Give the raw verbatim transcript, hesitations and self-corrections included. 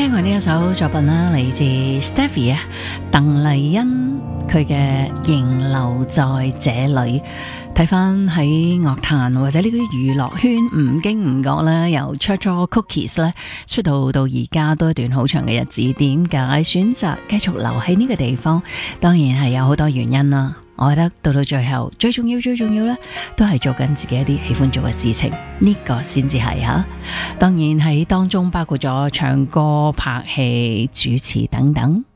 聽過呢一首作品啦，嚟自 Stephy 啊，鄧麗欣佢嘅《仍留在這裏》。睇翻喺樂壇或者呢啲娛樂圈，唔經唔覺咧，由 Churchill Cookies 咧出道到而家都一段好長嘅日子。點解選擇繼續留喺呢個地方？當然係有好多原因啦。我覺得到到最後最重要最重要咧，都係做緊自己一啲喜歡做嘅事情，呢個先至係吓。當然喺當中包括咗唱歌、拍戲、主持等等。